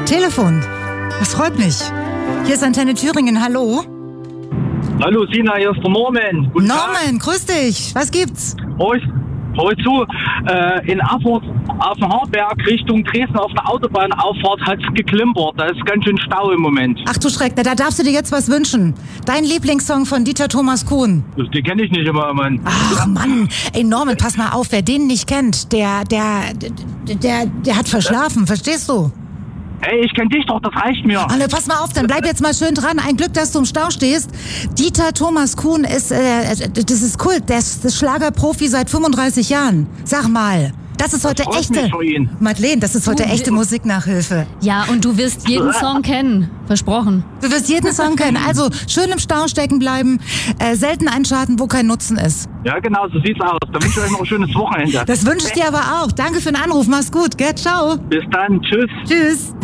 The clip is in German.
Telefon. Das freut mich. Hier ist Antenne Thüringen, hallo. Hallo Sina, hier ist der Norman. Guten Norman, grüß dich. Was gibt's? Hör zu, in Erfurt auf dem Harberg Richtung Dresden auf der Autobahnauffahrt hat's geklimpert. Da ist ganz schön Stau im Moment. Ach du Schreck, da darfst du dir jetzt was wünschen. Dein Lieblingssong von Dieter Thomas Kuhn. Den kenne ich nicht immer, Mann. Ach Mann, ey Norman, pass mal auf, wer den nicht kennt, der hat verschlafen, verstehst du? Ey, ich kenn dich doch, das reicht mir. Alle, pass mal auf, dann bleib jetzt mal schön dran. Ein Glück, dass du im Stau stehst. Dieter Thomas Kuhn ist, das ist Kult, der ist Schlagerprofi seit 35 Jahren. Sag mal, das ist heute echte... Madeleine, das ist heute echte Musiknachhilfe. Ja, und du wirst jeden Song kennen. Versprochen. Du wirst jeden Song kennen. Also, schön im Stau stecken bleiben, selten einschalten, wo kein Nutzen ist. Ja, genau, so sieht's aus. Dann wünsche ich euch noch ein schönes Wochenende. Das wünsche ich dir aber auch. Danke für den Anruf, mach's gut, gell? Ciao. Bis dann, tschüss. Tschüss.